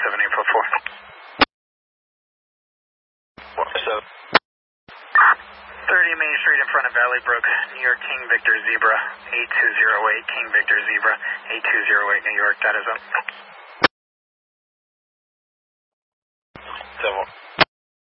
So 30 Main Street in front of Valley Brook, New York, King Victor Zebra, 8208, King Victor Zebra, 8208, New York, that is up. 7.